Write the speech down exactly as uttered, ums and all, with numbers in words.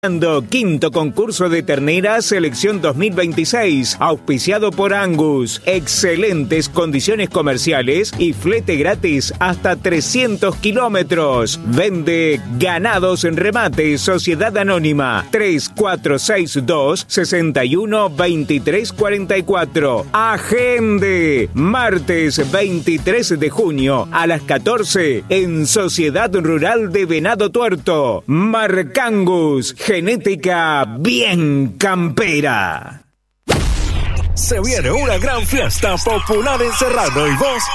Quinto concurso de terneras selección dos mil veintiséis, auspiciado por Angus. Excelentes condiciones comerciales y flete gratis hasta trescientos kilómetros. Vende Ganados en Remate, Sociedad Anónima. tres cuatro seis dos, seis uno dos tres cuatro cuatro. Agende. Martes veintitrés de junio a las catorce en Sociedad Rural de Venado Tuerto. Marcangus. Genética bien campera. Se viene una gran fiesta popular en Serrano y vos